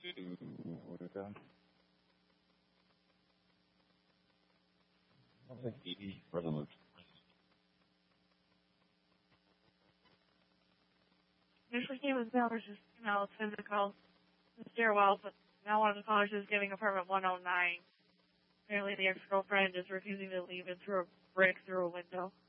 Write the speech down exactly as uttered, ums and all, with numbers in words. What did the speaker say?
order down. I think Edie Resolute. Initially came with Bellers, just came out physical, the stairwell, but now one of the callers is giving apartment one oh nine. Apparently the ex-girlfriend is refusing to leave and threw a brick through a window.